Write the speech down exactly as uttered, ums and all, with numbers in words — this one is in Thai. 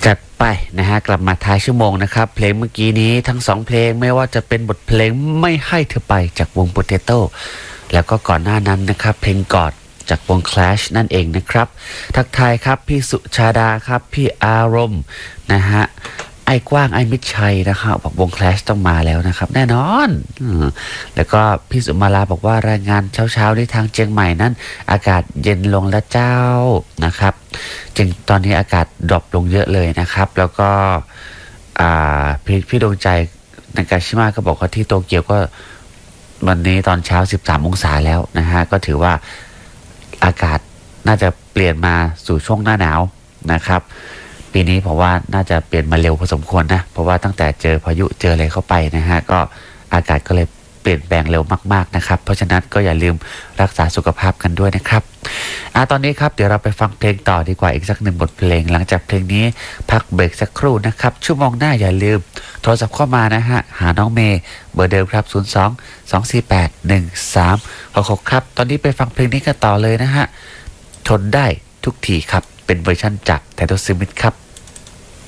จัดไปนะฮะกลับมาท้ายชั่วโมงนะครับเพลงเมื่อกี้นี้ทั้งสองเพลงไม่ว่าจะเป็นบทเพลงไม่ให้เธอไปจากวง Potato แล้วก็ก่อนหน้านั้นนะครับเพลงกอดจากวง Clash นั่นเองนะครับทักทายครับพี่สุชาดาครับพี่อารมณ์นะฮะไอ้กว้างไอ้มิตรชัยนะครับบอกวง Clash ต้องมาแล้วนะครับแน่นอนแล้วก็พี่สุมาลาบอกว่ารายงานเช้าๆที่ทางเชียงใหม่นั้นอากาศเย็นลงแล้วเจ้านะครับจริงตอนนี้อากาศดรอปลงเยอะเลยนะครับแล้วก็พี่พี่ดวงใจนากาชิมะก็บอกว่าที่โตเกียวก็วันนี้ตอนเช้าสิบสามองศาแล้วนะฮะก็ถือว่าอากาศน่าจะเปลี่ยนมาสู่ช่วงหน้าหนาวนะครับปีนี้ผมว่าน่าจะเปลี่ยนมาเร็วพอสมควรนะเพราะว่าตั้งแต่เจอพายุเจออะไรเข้าไปนะฮะก็อากาศก็เลยเปลี่ยนแปลงเร็วมากๆนะครับเพราะฉะนั้นก็อย่าลืมรักษาสุขภาพกันด้วยนะครับอ่ะตอนนี้ครับเดี๋ยวเราไปฟังเพลงต่อดีกว่าอีกสักหนึ่งบทเพลงหลังจากเพลงนี้พักเบรกสักครู่นะครับชั่วโมงหน้าอย่าลืมโทรศัพท์เข้ามานะฮะหาน้องเมย์เบอร์เดิมครับศูนย์ สอง สอง สี่ แปด หนึ่ง สาม หก หกครับตอนนี้ไปฟังเพลงนี้กันต่อเลยนะฮะทนได้ทุกทีครับเป็นเวอร์ชั่นจากไทโทสมิธครับ